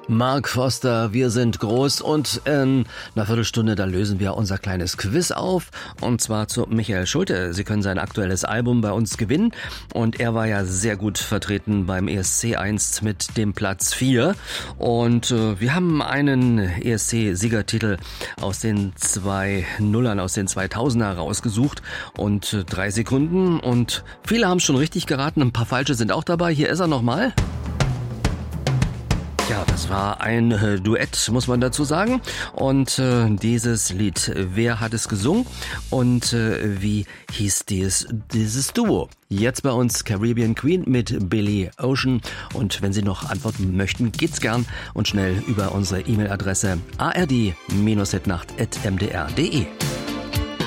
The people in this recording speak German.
Mark Foster, wir sind groß und in einer Viertelstunde, da lösen wir unser kleines Quiz auf und zwar zu Michael Schulte. Sie können sein aktuelles Album bei uns gewinnen und er war ja sehr gut vertreten beim ESC 1 mit dem Platz 4 und wir haben einen ESC-Siegertitel aus den 2000ern, aus den 2000er rausgesucht und 3 Sekunden und viele haben schon richtig geraten, ein paar falsche sind auch dabei. Hier ist er nochmal. Ja, das war ein Duett, muss man dazu sagen. Und dieses Lied, wer hat es gesungen und wie hieß dieses Duo? Jetzt bei uns Caribbean Queen mit Billy Ocean. Und wenn Sie noch antworten möchten, geht's gern und schnell über unsere E-Mail-Adresse ard-hitnacht@mdr.de.